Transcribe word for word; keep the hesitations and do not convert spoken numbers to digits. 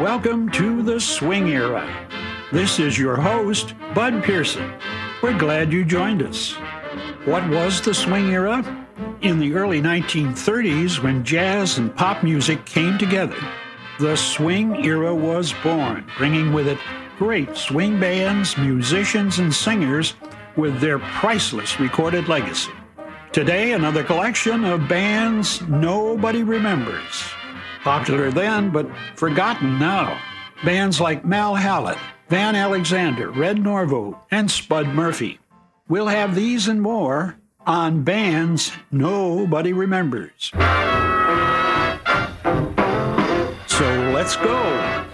welcome to the Swing Era. This is your host, Bud Pearson. We're glad you joined us. What was the Swing Era? In the early nineteen thirties, when jazz and pop music came together, the Swing Era was born, bringing with it great swing bands, musicians, and singers with their priceless recorded legacy. Today, another collection of bands nobody remembers. Popular then, but forgotten now. Bands like Mal Hallett, Van Alexander, Red Norvo, and Spud Murphy. We'll have these and more on Bands Nobody Remembers. So let's go.